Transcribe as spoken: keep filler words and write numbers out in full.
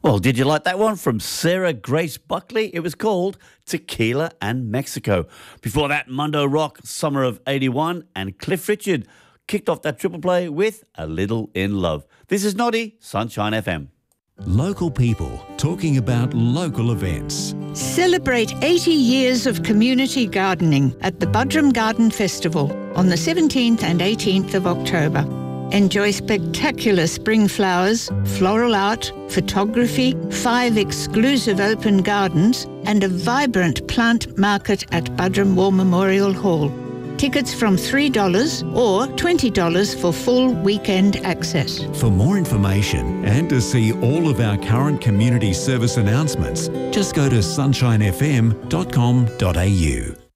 Well, did you like that one from Sarah Grace Buckley? It was called Tequila and Mexico. Before that, Mundo Rock, Summer of eighty-one, and Cliff Richard kicked off that triple play with A Little in Love. This is Noddy, Sunshine F M. Local people talking about local events. Celebrate eighty years of community gardening at the Buderim Garden Festival on the seventeenth and eighteenth of October. Enjoy spectacular spring flowers, floral art, photography, five exclusive open gardens, and a vibrant plant market at Buderim War Memorial Hall. Tickets from three dollars or twenty dollars for full weekend access. For more information and to see all of our current community service announcements, just go to sunshine f m dot com dot a u.